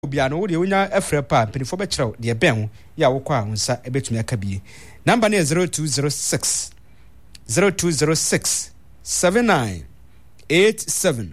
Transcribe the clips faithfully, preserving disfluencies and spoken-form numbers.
bia no wo de wonya afre pa penifo be kyerɛw de ben ho ya wo kwa wonsa ebetumi aka bie number ne zero two zero six zero two zero six seven nine eight seven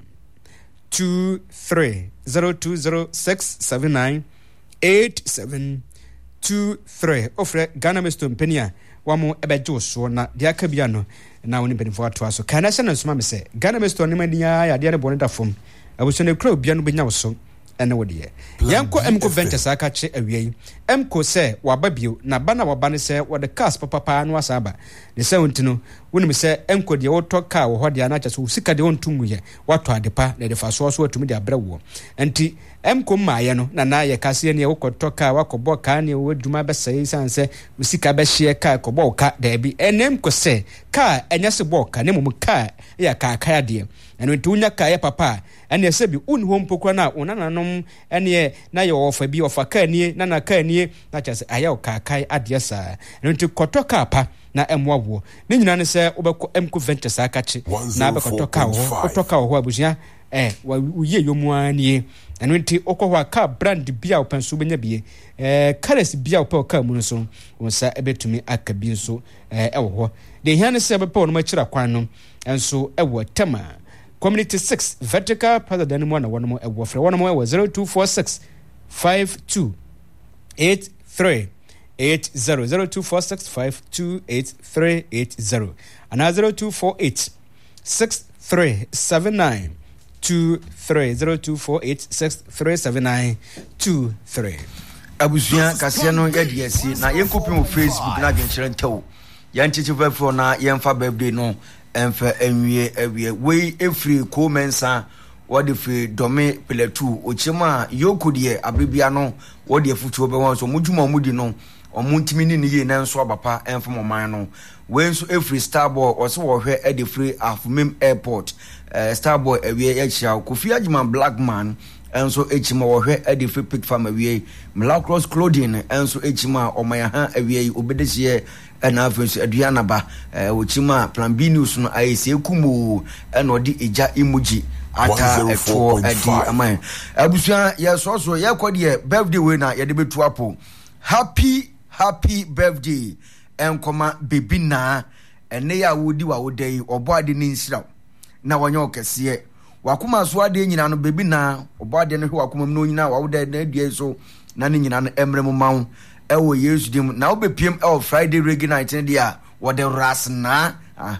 two three zero two zero six seven nine eight seven two three ofre Ghana Mesto Mpenia wamo ebejo so na de aka bia no na woni penifo ato aso kana se na nsoma me se Ghana Mesto ne mania ya de ne bone da fom abuso ne kra obia no benya wo so ene wo de yanko emko ventures aka che awie emko se wababio na bana wabane se wode cars papa no asaba de se wontino woni se emko de woto car wo hode ana chaso sika de wontumu ye wato adepa na de faso so watumi de abrawo enti emko maaye no na na ye kase ne wokoto car wakobo car ne woduma besai sanse usika be hye car kobo ka da bi enem ko se car enya se bo ka ne mum car ya ka ka de eno ntunya car ye papa ene se bi un hom pokwa na onananom ene na ye ofa bi ofa car nie na na car nie na chase aya o car kai ade sa eno ntu koto car pa na emwawo ne nyina ne se obekọ emko ventures akachi na bekoto car ho otoka ho abusia eh uye yomuanie eno nti okọ car brand bia openso benya bie eh colors bia opa car mu so wonsa ebetumi akabi so eh ewo ho de hiane se bepa no machira kwan no enso ewo tema community six vertical pada mo na wono mo ewo fre wono mo ewo zero two four six five two eight three eight zero zero two four six five two eight three eight zero and zero two four eight six three seven nine two three zero two four eight six three seven nine two three. Abusuya kasia no yedi esi na yenkopi mo Facebook na genchire ntew yanchichi vefo na yemfa birthday no emfa enwie ewie we efri ko mensa wode fi dome peletu ochima yokudie abibia no wode futuo be won so mudwuma mudi no omuntimi ni ne ye na nso abapa emfa moman no we nso efri starboy oso wo hwe e de free afumem airport uh, starboy ewie ya chia Kofi Agyeman Blackman enso echima wo hwe e de free pick farm ewie Mlacross clothing enso echima omaya ha ewie obedehie ena afenso aduana ba ochima plan B news no ayese kumu ena odi eja emoji ata eto edi aman abusuya ye so so ye kwode birthday we na ye de betu apo happy happy birthday enkoma baby na ene ya wodi wa wodai obo ade ni nsira na wonye okese wakuma so ade nyina no baby na obo ade no hwe wakuma no nyina wa wodai na adie so na ne nyina no emrem mawo ewo Yesu dim na obepiem e Friday reggae night dia wode rasna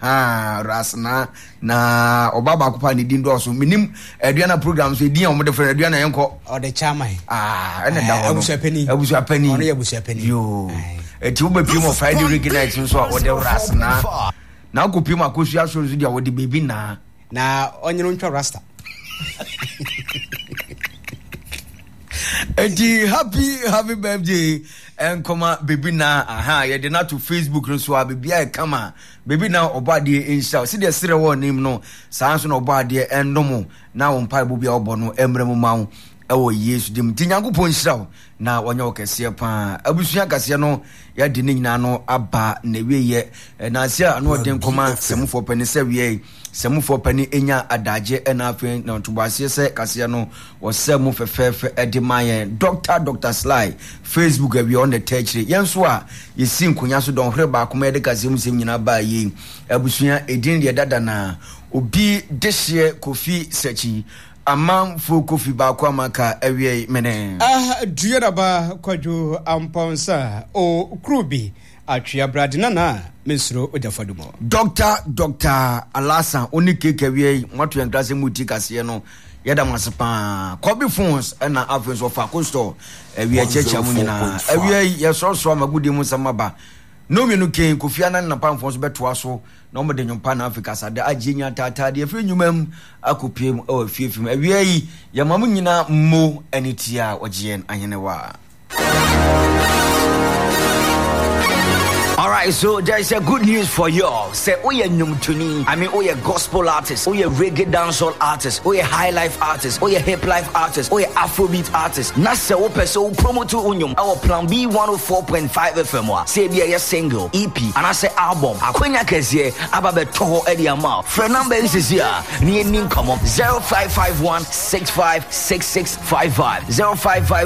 aha rasna na obaba akupa ni din do so minim aduana program so din omode fere aduana yenko ode chaman ah ene da ho abusuapani abusuapani ono abusuapani yo eti obepiem e Friday reggae night so wode rasna na akopiem akosu aso so dia wode baby na na onyero ntwa rasta eti happy happy birthday enkoma baby na aha ye de na to Facebook no so a baby ai kama baby na obade insha se de sere wo nim no sanso na obade endomo na wo mpa bobi a obo no emrem mawo ewo Yesu dim tinyankopon hira na wonye okese pa abusuya kase no ya de nyina no aba na wiye na asia no de nkoma semufo pani se wiye semufo pani enya adaje na afen na tubase se kase no wo semu fefefe edimaye doctor Doctor Sly Facebook abi on the techre yenso a yesi nkonya so don hre ba akoma de kase mu sem nyina ba yi abusuya edin de dada na obi dehye Kofi Sechi amam fu Kofi ba kwa maka awie mene ah duya ba kwajo amponsa o krubi atria bradina na mesro ojafadumo doctor Doctor Alasa oni keke wie wato enkrase muti kase no yada masepa Kobe phones na avens of Akosto awie checha mu nyina awie yesoso amagudi mu samaba no me no ken Kofi anan na pamfo so beto aso na mo de nyompa na Africa sade agenya tata de afri nyumam akopiem o afiefim awie yi yamamu nyina mo anitia ogien ahenewa. All right, so there is a good news for you all. Say, oh yeah, Numtuni. I mean, oh yeah, gospel artist, oh yeah, reggae dancehall artist, oh yeah, high life artist, oh yeah, hip life artist, oh yeah, Afrobeat artist. Nasa ope so promo to unyum. Our plan B one oh four point five F M. Say be a single, E P, and I say album. Akwenya kese ababe toho edi ama. Friend number is here. Ni nin come up zero five five one six five six six five five zero five five.